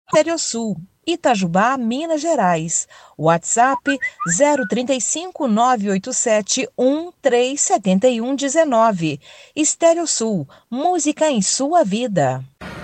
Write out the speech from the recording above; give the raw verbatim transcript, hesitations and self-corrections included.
Sul, Itajubá, Minas Gerais. WhatsApp zero trinta e cinco, nove oito sete, um três sete um um nove. Estéreo Sul, música em sua vida.